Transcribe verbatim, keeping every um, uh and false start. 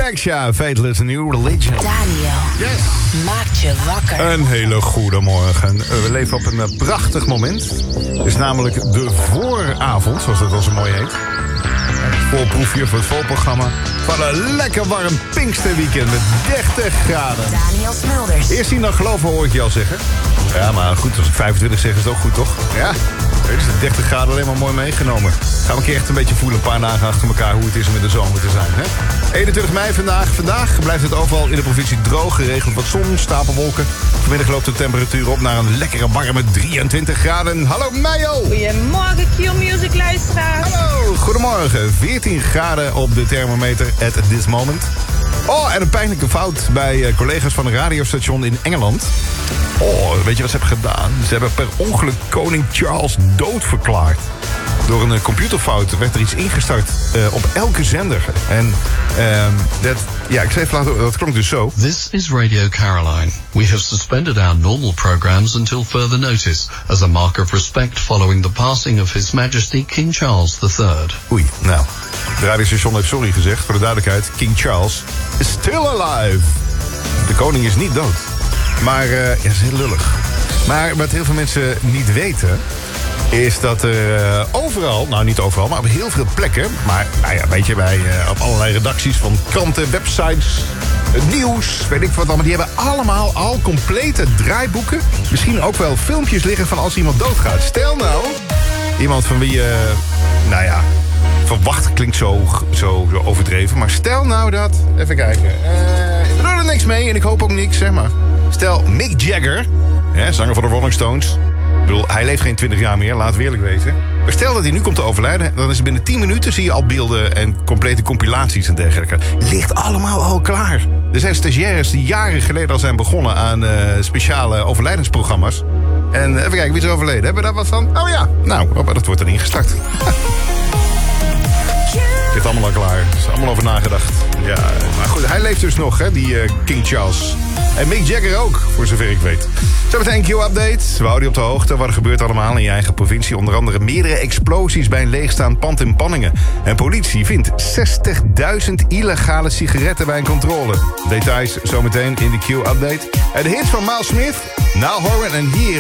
Rexha, Faithless New Religion. Daniel, Yes. maakt je wakker. Een hele goede morgen. We leven op een prachtig moment. Het is namelijk de vooravond, zoals dat wel zo mooi heet. Het voorproefje voor het volprogramma van een lekker warm Pinksterweekend met dertig graden. Daniel Smulders. Eerst zien dan geloven, hoor ik je al zeggen. Ja, maar goed, als ik vijfentwintig zeg is het ook goed, toch? Ja, er is de dertig graden alleen maar mooi meegenomen. Gaan we een keer echt een beetje voelen, een paar dagen achter elkaar, hoe het is om in de zomer te zijn, hè? eenentwintig mei vandaag. Vandaag blijft het overal in de provincie droog, geregeld wat zon, stapelwolken. Vanmiddag loopt de temperatuur op naar een lekkere warme drieëntwintig graden. Hallo Meijo! Goedemorgen Q-Music luisteraars. Hallo, goedemorgen. veertien graden op de thermometer at this moment. Oh, en een pijnlijke fout bij collega's van een radiostation in Engeland. Oh, weet je wat ze hebben gedaan? Ze hebben per ongeluk koning Charles doodverklaard. Door een computerfout werd er iets ingestart uh, op elke zender. En um, dat, ja, ik zei even laten, dat klonk dus zo. This is Radio Caroline. We have suspended our normal programs until further notice, as a mark of respect following the passing of His Majesty King Charles the third. Oei, nou, de radiostation heeft sorry gezegd. Voor de duidelijkheid, King Charles is still alive. De koning is niet dood. Maar, uh, ja, dat is heel lullig. Maar wat heel veel mensen niet weten, is dat er uh, overal, nou niet overal, maar op heel veel plekken, maar nou ja, weet je, bij, uh, op allerlei redacties van kranten, websites, uh, nieuws, weet ik wat allemaal, die hebben allemaal al complete draaiboeken, misschien ook wel filmpjes liggen van als iemand doodgaat. Stel nou, iemand van wie je, uh, nou ja, verwacht klinkt zo, zo, zo overdreven, maar stel nou dat, even kijken, uh, ik bedoel er niks mee en ik hoop ook niks, zeg maar. Stel Mick Jagger, hè, zanger van de Rolling Stones. Ik bedoel, hij leeft geen twintig jaar meer, laten we eerlijk wezen. Maar stel dat hij nu komt te overlijden, dan is het binnen tien minuten zie je al beelden en complete compilaties en dergelijke. Ligt allemaal al klaar. Er zijn stagiaires die jaren geleden al zijn begonnen aan uh, speciale overlijdensprogramma's. En even kijken, wie is er overleden? Hebben we daar wat van? Oh ja, nou, oh, dat wordt dan ingestart. Het is allemaal al klaar. Er is allemaal over nagedacht. Ja, maar goed, hij leeft dus nog, hè, die uh, King Charles. En Mick Jagger ook, voor zover ik weet. Zo meteen Q-update. We houden je op de hoogte. Wat er gebeurt allemaal in je eigen provincie. Onder andere meerdere explosies bij een leegstaand pand in Panningen. En politie vindt zestigduizend illegale sigaretten bij een controle. Details zometeen in de Q-update. En de hits van Miles Smith, Now Horan en hier